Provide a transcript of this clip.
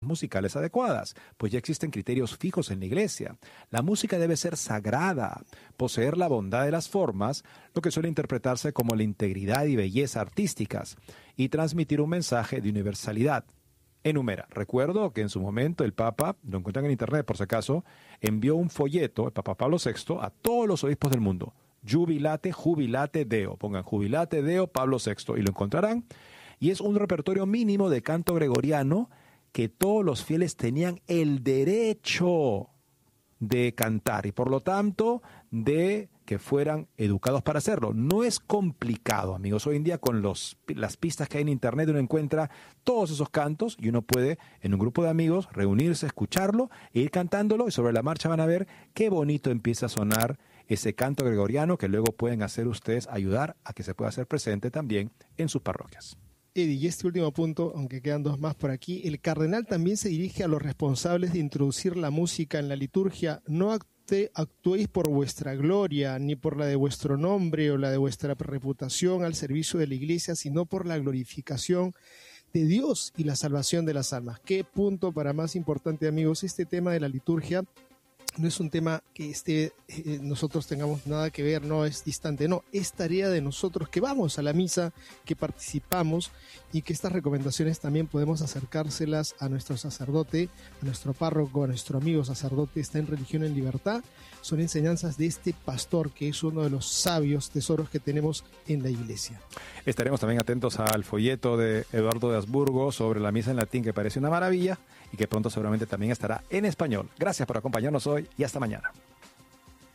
musicales adecuadas, pues ya existen criterios fijos en la iglesia. La música debe ser sagrada, poseer la bondad de las formas, lo que suele interpretarse como la integridad y belleza artísticas, y transmitir un mensaje de universalidad. Enumera. Recuerdo que en su momento el Papa, lo encuentran en internet por si acaso, envió un folleto, el Papa Pablo VI, a todos los obispos del mundo. Jubilate, jubilate Deo. Pongan jubilate Deo Pablo VI y lo encontrarán. Y es un repertorio mínimo de canto gregoriano que todos los fieles tenían el derecho de cantar y por lo tanto de que fueran educados para hacerlo. No es complicado, amigos. Hoy en día con las pistas que hay en internet uno encuentra todos esos cantos y uno puede en un grupo de amigos reunirse, escucharlo e ir cantándolo y sobre la marcha van a ver qué bonito empieza a sonar ese canto gregoriano que luego pueden hacer ustedes ayudar a que se pueda hacer presente también en sus parroquias. Eddie, y este último punto, aunque quedan dos más por aquí, el cardenal también se dirige a los responsables de introducir la música en la liturgia. No actuéis por vuestra gloria, ni por la de vuestro nombre o la de vuestra reputación al servicio de la iglesia, sino por la glorificación de Dios y la salvación de las almas. ¿Qué punto para más importante, amigos? Este tema de la liturgia no es un tema que nosotros tengamos nada que ver, no es distante, no, es tarea de nosotros que vamos a la misa, que participamos y que estas recomendaciones también podemos acercárselas a nuestro sacerdote, a nuestro párroco, a nuestro amigo sacerdote. Está en Religión en Libertad. Son enseñanzas de este pastor que es uno de los sabios tesoros que tenemos en la iglesia. Estaremos también atentos al folleto de Eduardo de Habsburgo sobre la misa en latín, que parece una maravilla y que pronto seguramente también estará en español. Gracias por acompañarnos hoy y hasta mañana.